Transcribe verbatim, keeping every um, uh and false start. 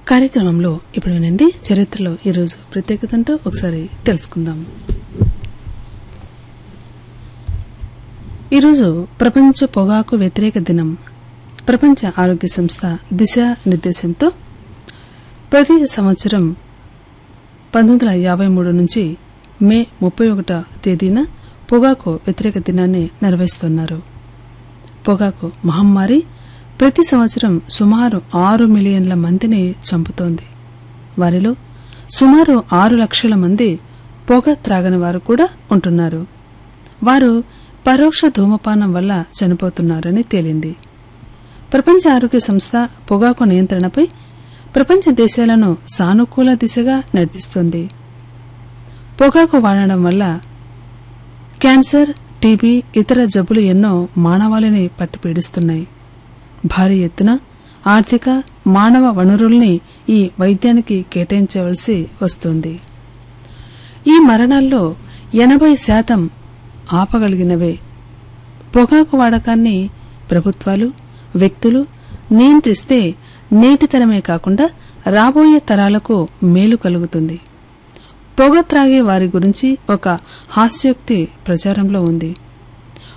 కార్యక్రమంలో ఇప్పుడు వినండి. చరిత్రలో ఈరోజు ప్రత్యేకత అంటూ ఒకసారి తెలుసుకుందాం. ఈరోజు ప్రపంచ పొగాకు వ్యతిరేక దినం. ప్రపంచ ఆరోగ్య సంస్థ దిశా నిర్దేశంతో ప్రతి సంవత్సరం పంతొమ్మిది వందల యాభై మూడు నుంచి మే ముప్పై ఒకటో తేదీన పొగాకు వ్యతిరేక దినాన్ని నిర్వహిస్తున్నారు. పొగాకు మహమ్మారి ప్రతి సంవత్సరం సుమారు ఆరు మిలియన్ల మందిని చంపుతోంది. వారిలో సుమారు ఆరు లక్షల మంది పొగ త్రాగని వారు కూడా ఉంటున్నారు. వారు పరోక్ష ధూమపానం వల్ల చనిపోతున్నారని తేలింది. ప్రపంచ ఆరోగ్య సంస్థ పొగాకు నియంత్రణపై ప్రపంచ దేశాలను సానుకూల దిశగా నడిపిస్తోంది. పొగాకు వాడడం వల్ల క్యాన్సర్, టీబీ, ఇతర జబ్బులు ఎన్నో మానవాళిని పట్టిపీడిస్తున్నాయి. భారీ ఎత్తున ఆర్థిక, మానవ వనరుల్ని ఈ వైద్యానికి కేటాయించవలసి వస్తోంది. ఈ మరణాల్లో ఎనభై శాతం ఆపగలిగినవే. పొగాకు వాడకాన్ని ప్రభుత్వాలు, వ్యక్తులు నియంత్రిస్తే నేటి తరమే కాకుండా రాబోయే తరాలకు మేలు కలుగుతుంది. పొగ త్రాగే వారి గురించి ఒక హాస్యోక్తి ప్రచారంలో ఉంది.